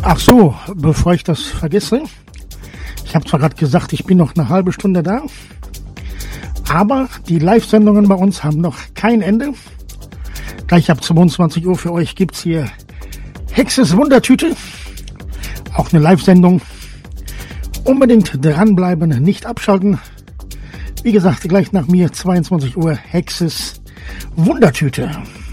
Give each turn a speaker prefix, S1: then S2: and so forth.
S1: Ach so, bevor ich das vergesse, ich habe zwar gerade gesagt, ich bin noch eine halbe Stunde da, aber die Live-Sendungen bei uns haben noch kein Ende. Gleich ab 22 Uhr für euch gibt's hier Hexes Wundertüte, auch eine Live-Sendung. Unbedingt dranbleiben, nicht abschalten. Wie gesagt, gleich nach mir 22 Uhr Hexes Wundertüte.